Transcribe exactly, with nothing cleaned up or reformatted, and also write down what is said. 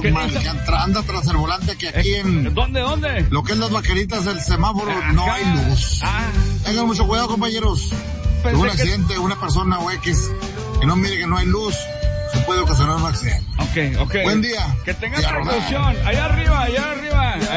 normal, que anda tras el volante, que aquí en... ¿Dónde, dónde? Lo que es las vaqueritas del semáforo, acá no hay luz. Ah. Tengan mucho cuidado, compañeros. Pensé un que... accidente, una persona o X, que no mire que no hay luz, se puede ocasionar un accidente. Ok, ok. Buen día. Que tengan precaución. Allá arriba, allá arriba.